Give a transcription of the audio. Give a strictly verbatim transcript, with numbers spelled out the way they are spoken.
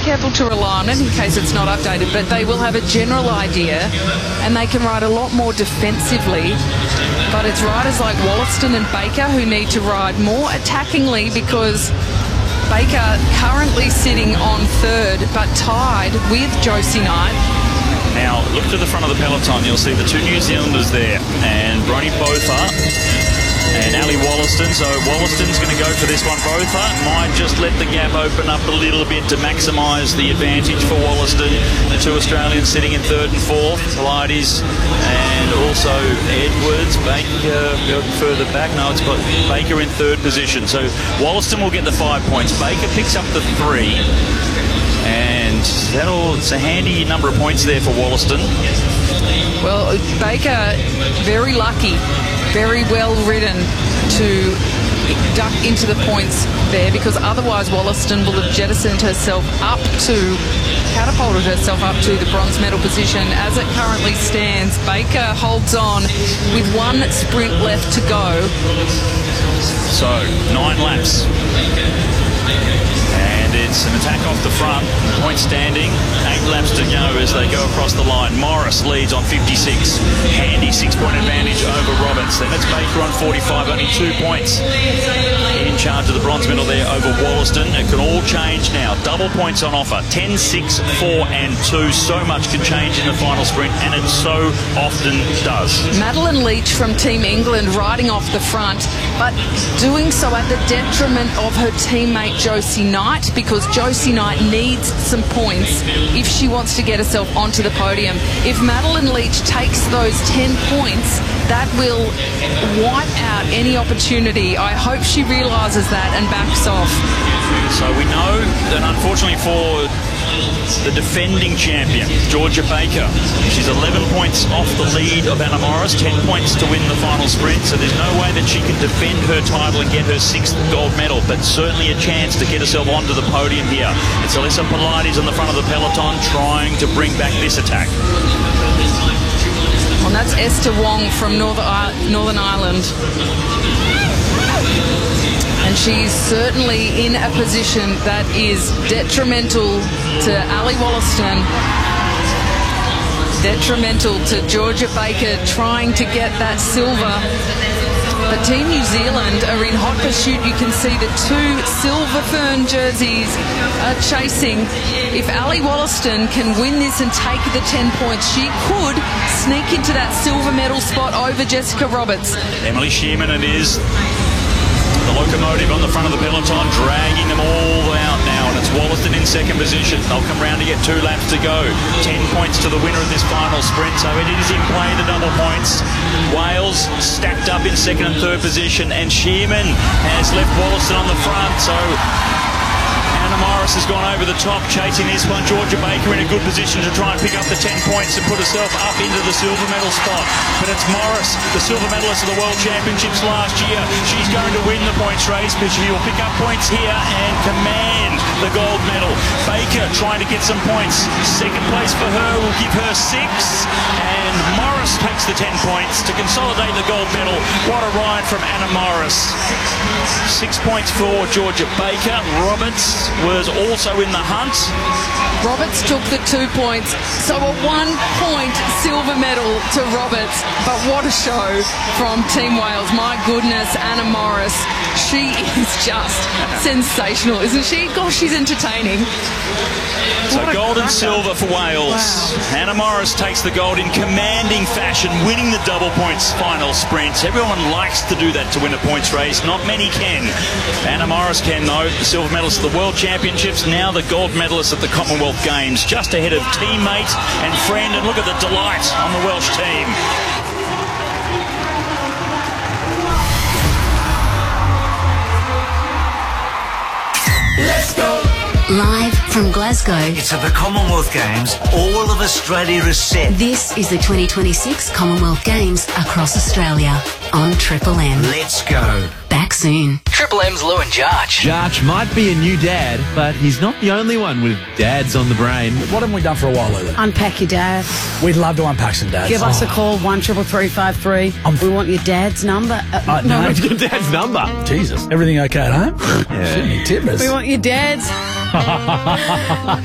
careful to rely on it in case it's not updated, but they will have a general idea and they can ride a lot more defensively. But it's riders like Wollaston and Baker who need to ride more attackingly, because Baker currently sitting on third but tied with Josie Knight. Now, look to the front of the peloton. You'll see the two New Zealanders there, and Bronnie Botha and Ali Wollaston. So Wollaston's going to go for this one. Botha might just let the gap open up a little bit to maximise the advantage for Wollaston. The two Australians sitting in third and fourth, Pilates and also Edwards. Baker going further back. No, it's got Baker in third position. So Wollaston will get the five points. Baker picks up the three. And that'll, it's a handy number of points there for Wollaston. Well, Baker, very lucky, very well ridden to duck into the points there, because otherwise Wollaston will have jettisoned herself up to, catapulted herself up to the bronze medal position. As it currently stands, Baker holds on with one sprint left to go. So, nine laps. And it's an attack off the front, point standing, eight laps to go as they go across the line. Morris leads on fifty-six, handy six-point advantage over Roberts. Then it's Baker on forty-five, only two points in charge of the bronze medal there over Wollaston. It can all change now. Double points on offer, ten, six, four and two. So much can change in the final sprint, and it so often does. Madeline Leach from Team England riding off the front, but doing so at the detriment of her teammate Josie Knight, because Josie Knight needs some points if she wants to get herself onto the podium. If Madeline Leach takes those ten points, that will wipe out any opportunity. I hope she realises that and backs off. So we know that unfortunately for the defending champion, Georgia Baker, she's eleven points off the lead of Anna Morris, ten points to win the final sprint, so there's no way that she can defend her title and get her sixth gold medal, but certainly a chance to get herself onto the podium here. It's Alyssa Pilates on the front of the peloton trying to bring back this attack. Well, that's Esther Wong from Northern Ireland. And she's certainly in a position that is detrimental to Ali Wollaston, detrimental to Georgia Baker trying to get that silver. But Team New Zealand are in hot pursuit. You can see the two silver fern jerseys are chasing. If Ali Wollaston can win this and take the ten points, she could sneak into that silver medal spot over Jessica Roberts. Emily Shearman it is. The locomotive on the front of the peloton dragging them all out now, and it's Wollaston in second position. They'll come round to get two laps to go. Ten points to the winner of this final sprint, so it is in play, the double points. Wales stacked up in second and third position, and Shearman has left Wollaston on the front, so Anna Morris has gone over the top chasing this one. Georgia Baker in a good position to try and pick up the ten points and put herself up into the silver medal spot. But it's Morris, the silver medalist of the World Championships last year. She's going to win the points race, but she will pick up points here and command the gold medal. Baker trying to get some points. Second place for her will give her six, and Morris takes the ten points to consolidate the gold medal. What a ride from Anna Morris. Six points for Georgia Baker. Roberts was also in the hunt. Roberts took the two points, so a one-point silver medal to Roberts. But what a show from Team Wales. My goodness, Anna Morris, she is just sensational, isn't she? Gosh, she's entertaining. So gold and silver for Wales. Wow. Anna Morris takes the gold in commanding fashion, winning the double points final sprint. Everyone likes to do that to win a points race. Not many can. Anna Morris can, though. The silver medalist at the World Championships, now the gold medalist at the Commonwealth Games, just ahead of teammate and friend. And look at the delight on the Welsh team. Let's go! Live from Glasgow. It's at the Commonwealth Games. All of Australia is set. This is the twenty twenty-six Commonwealth Games across Australia on Triple M. Let's go. Back soon. Triple M's Lou and Jarch. Jarch might be a new dad, but he's not the only one with dads on the brain. What haven't we done for a while, Lulu? Unpack your dad. We'd love to unpack some dads. Give oh. us a call, one triple three five three. Um, we want your dad's number. Uh, uh, no, no, your dad's number. Jesus. Everything okay at home? Yeah. Shouldn't be tippers. We want your dad's.